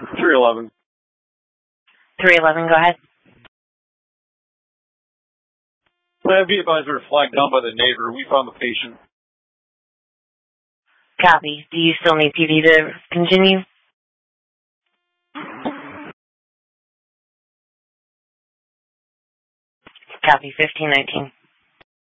311. 311, go ahead. I'd be advised we were flagged down by the neighbor. We found the patient. Copy. Do you still need PD to continue? Copy, 1519.